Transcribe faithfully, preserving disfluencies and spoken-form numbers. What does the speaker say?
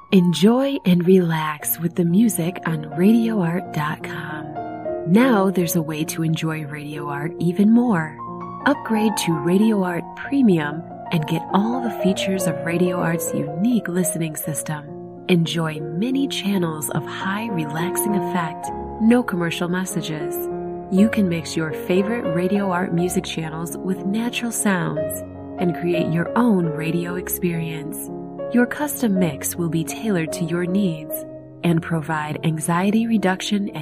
Enjoy and relax with the music on radio art dot com. Now there's a way to enjoy Radio Art even more. Upgrade to Radio Art Premium and get all the features of Radio Art's unique listening system. Enjoy many channels of high relaxing effect, no commercial messages. You can mix your favorite Radio Art music channels with natural sounds and create your own radio experience. Your custom mix will be tailored to your needs and provide anxiety reduction and